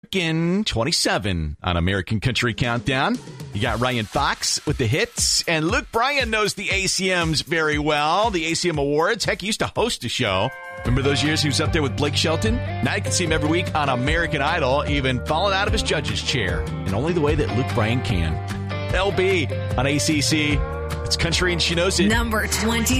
In 27 on American Country Countdown. You got Ryan Fox with the hits, and Luke Bryan knows the ACMs very well, the ACM Awards. Heck, he used to host a show. Remember those years he was up there with Blake Shelton? Now you can see him every week on American Idol, even falling out of his judge's chair, in only the way that Luke Bryan can. LB on ACC. It's country and she knows it. Number 20.